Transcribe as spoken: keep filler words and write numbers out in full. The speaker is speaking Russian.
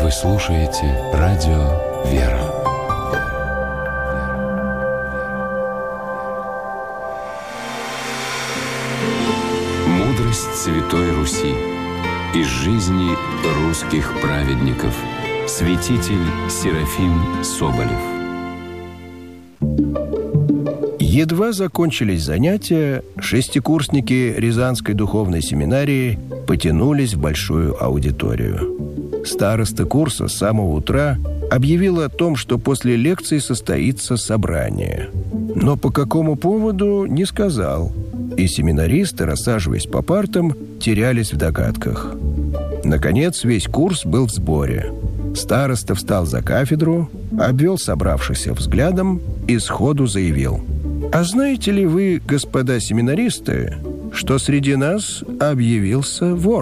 Вы слушаете радио «Вера». Мудрость Святой Руси. Из жизни русских праведников. Святитель Серафим Соболев. Едва закончились занятия, шестикурсники Рязанской духовной семинарии потянулись в большую аудиторию. Староста курса с самого утра объявил о том, что после лекции состоится собрание. Но по какому поводу — не сказал. И семинаристы, рассаживаясь по партам, терялись в догадках. Наконец, весь курс был в сборе. Староста встал за кафедру, обвел собравшихся взглядом и сходу заявил: «А знаете ли вы, господа семинаристы, что среди нас объявился вор?»